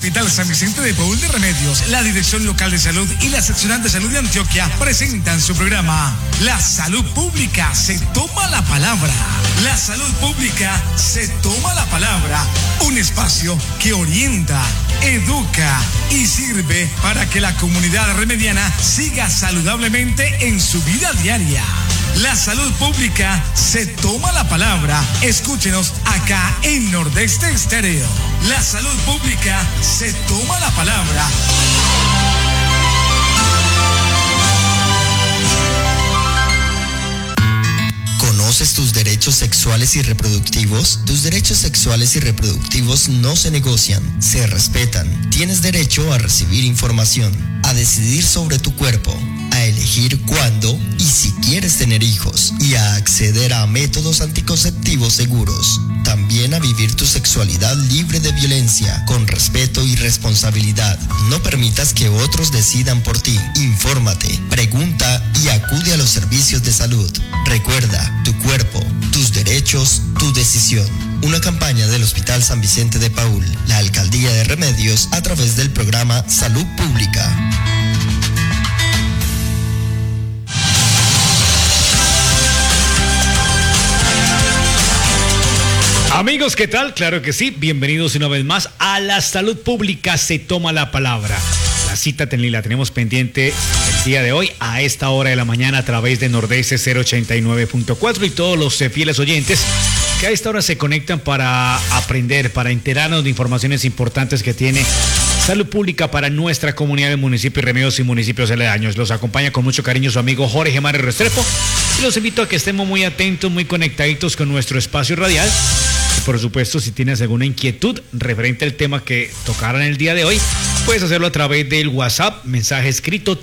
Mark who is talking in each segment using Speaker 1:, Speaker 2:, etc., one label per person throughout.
Speaker 1: Hospital San Vicente de Paúl de Remedios, la Dirección Local de Salud y la Seccional de Salud de Antioquia presentan su programa La Salud Pública se toma la palabra. La Salud Pública se toma la palabra. Un espacio que orienta, educa y sirve para que la comunidad remediana siga saludablemente en su vida diaria. La Salud Pública se toma la palabra. Escúchenos acá en Nordeste Estéreo. La Salud Pública se toma la palabra.
Speaker 2: ¿Conoces tus derechos sexuales y reproductivos? Tus derechos sexuales y reproductivos no se negocian, se respetan. Tienes derecho a recibir información, a decidir sobre tu cuerpo, a elegir cuándo y si quieres tener hijos y a acceder a métodos anticonceptivos seguros. También a vivir tu sexualidad libre de violencia, con respeto y responsabilidad. No permitas que otros decidan por ti. Infórmate, pregunta y acude a los servicios de salud. Recuerda, tu cuerpo, tus derechos, tu decisión. Una campaña del Hospital San Vicente de Paúl, la Alcaldía de Remedios, a través del programa Salud Pública.
Speaker 3: Amigos, ¿qué tal? Claro que sí, bienvenidos una vez más a La Salud Pública se toma la palabra. La cita la tenemos pendiente el día de hoy a esta hora de la mañana a través de Nordeste 089.4 y todos los fieles oyentes que a esta hora se conectan para aprender, para enterarnos de informaciones importantes que tiene Salud Pública para nuestra comunidad de municipios Remedios y municipios aledaños. Los acompaña con mucho cariño su amigo Jorge Mario Restrepo y los invito a que estemos muy atentos, muy conectaditos con nuestro espacio radial. Y por supuesto, si tienes alguna inquietud referente al tema que tocaran el día de hoy, puedes hacerlo a través del WhatsApp, mensaje escrito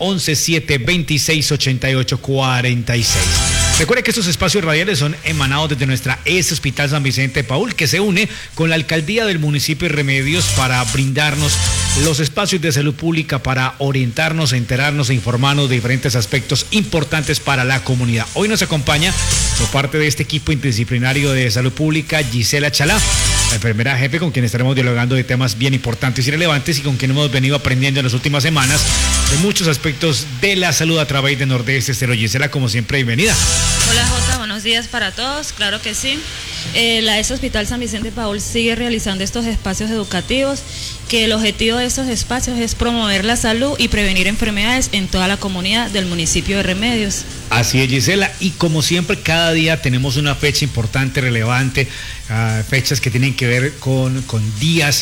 Speaker 3: 311-726-8846. Recuerda que estos espacios radiales son emanados desde nuestra Hospital San Vicente de Paúl, que se une con la alcaldía del municipio de Remedios para brindarnos los espacios de salud pública, para orientarnos, enterarnos e informarnos de diferentes aspectos importantes para la comunidad. Hoy nos acompaña, por parte de este equipo interdisciplinario de salud pública, Gisela Chalá, la enfermera jefe, con quien estaremos dialogando de temas bien importantes y relevantes y con quien hemos venido aprendiendo en las últimas semanas de muchos aspectos de la salud a través de Nordeste Estéreo. Gisela, como siempre, bienvenida.
Speaker 4: Hola Jota, buenos días para todos, claro que sí. La Hospital San Vicente de Paúl sigue realizando estos espacios educativos, que el objetivo de estos espacios es promover la salud y prevenir enfermedades en toda la comunidad del municipio de Remedios. Así es, Gisela, y como siempre cada día tenemos una fecha importante, relevante, fechas que tienen que ver con días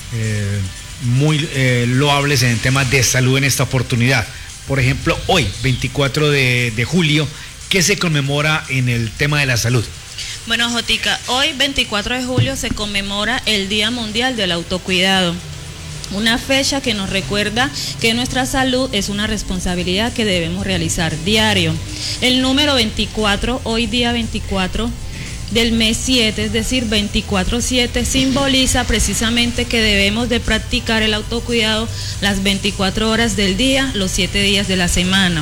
Speaker 4: muy loables en temas de salud en esta oportunidad. Por ejemplo, hoy, 24 de julio, ¿qué se conmemora en el tema de la salud? Bueno, Jotica, hoy 24 de julio se conmemora el Día Mundial del Autocuidado. Una fecha que nos recuerda que nuestra salud es una responsabilidad que debemos realizar diario. El número 24, hoy día 24 del mes 7, es decir, 24/7, simboliza precisamente que debemos de practicar el autocuidado las 24 horas del día, los 7 días de la semana.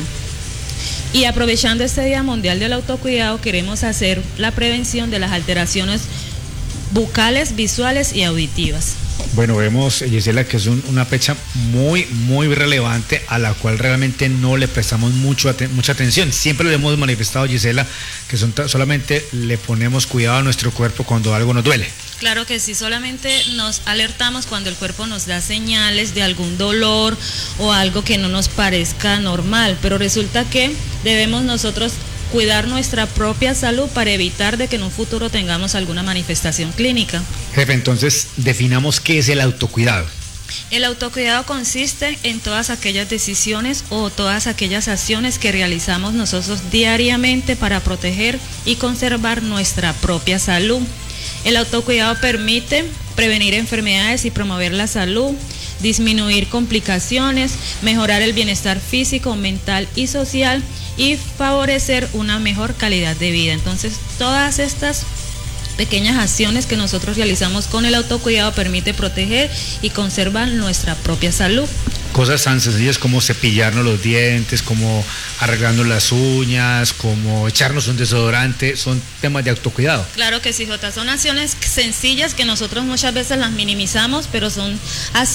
Speaker 4: Y aprovechando este Día Mundial del Autocuidado, queremos hacer la prevención de las alteraciones bucales, visuales y auditivas. Bueno, vemos, Gisela, que es una fecha muy, muy relevante a la cual realmente no le prestamos mucha atención. Siempre le hemos manifestado, Gisela, que solamente le ponemos cuidado a nuestro cuerpo cuando algo nos duele. Claro que sí, solamente nos alertamos cuando el cuerpo nos da señales de algún dolor o algo que no nos parezca normal, pero resulta que debemos nosotros cuidar nuestra propia salud para evitar de que en un futuro tengamos alguna manifestación clínica. Jefe, entonces definamos qué es el autocuidado. El autocuidado consiste en todas aquellas decisiones o todas aquellas acciones que realizamos nosotros diariamente para proteger y conservar nuestra propia salud. El autocuidado permite prevenir enfermedades y promover la salud, disminuir complicaciones, mejorar el bienestar físico, mental y social y favorecer una mejor calidad de vida. Entonces, todas estas pequeñas acciones que nosotros realizamos con el autocuidado permite proteger y conservar nuestra propia salud. Cosas tan sencillas como cepillarnos los dientes, como arreglarnos las uñas, como echarnos un desodorante, son temas de autocuidado. Claro que sí, Jota, son acciones sencillas que nosotros muchas veces las minimizamos, pero son